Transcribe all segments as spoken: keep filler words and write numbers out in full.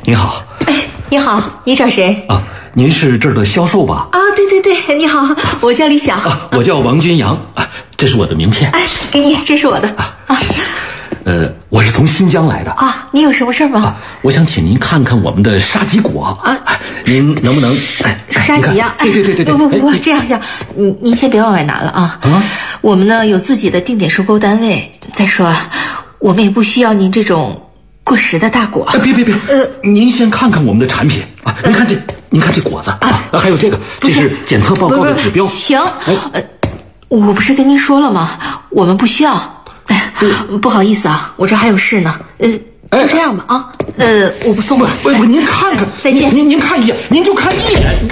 您好。 哎，你好，你找谁？ 啊，您是这儿的销售吧？ 啊，对对对，你好，我叫李晓。 啊，我叫王军阳啊，这是我的名片。 哎，给你，这是我的。 啊，谢谢。呃，我是从新疆来的。 啊，你有什么事吗？ 啊，我想请您看看我们的沙棘果啊，您能不能？哎， 沙棘啊？ 对对对对对。 不不不，这样这样，您您先别往外拿了啊。啊，我们呢有自己的定点收购单位。再说，我们也不需要您这种过时的大果。 哎，别别别，呃，您先看看我们的产品啊。您看这，您看这果子啊，还有这个，这是检测报告的指标。 停，呃，我不是跟您说了吗？我们不需要。哎，不好意思啊，我这还有事呢。呃，就这样吧啊。呃，我不送了。 不不，您看看， 再见。 您您看一眼，您就看一眼。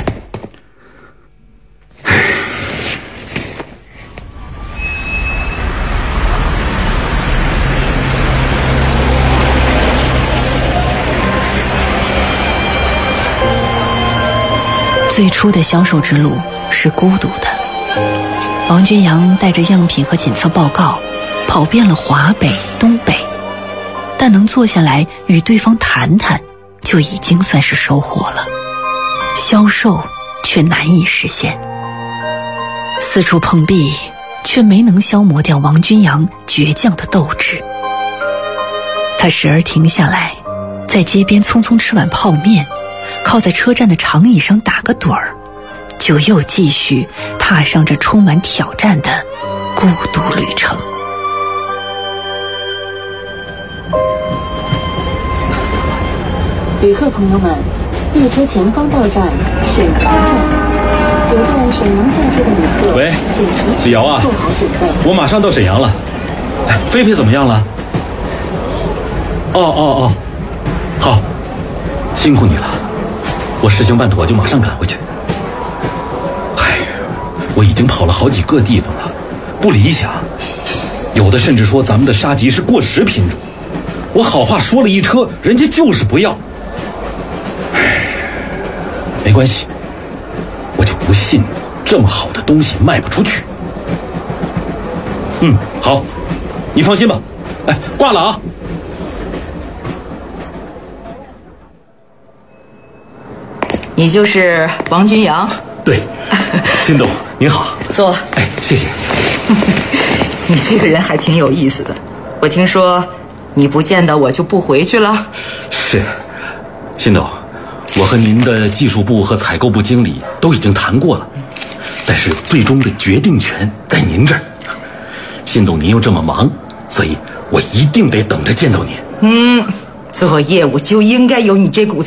最初的销售之路是孤独的，王军阳带着样品和检测报告跑遍了华北、东北，但能坐下来与对方谈谈，就已经算是收获了。销售却难以实现，四处碰壁，却没能消磨掉王军阳倔强的斗志。他时而停下来，在街边匆匆吃碗泡面，靠在车站的长椅上打个盹儿，就又继续踏上这充满挑战的孤独旅程。 旅客朋友们，列车前方到站沈阳站，有在沈阳下车的旅客， 喂， 请提李瑶啊， 做好准备。 我马上到沈阳了。哎，菲菲怎么样了？哦哦哦，好，辛苦你了。我事情办妥就马上赶回去。嗨，我已经跑了好几个地方了，不理想。有的甚至说咱们的沙棘是过时品种，我好话说了一车，人家就是不要。唉，没关系，我就不信这么好的东西卖不出去。嗯，好，你放心吧。哎，挂了啊。 你就是王军阳？ 对，辛董您好。 坐。 哎，谢谢。 你这个人还挺有意思的，我听说你不见到我就不回去了。 是，辛董，我和您的技术部和采购部经理都已经谈过了，但是最终的决定权在您这儿。辛董您又这么忙，所以我一定得等着见到您。 嗯，做业务就应该有你这股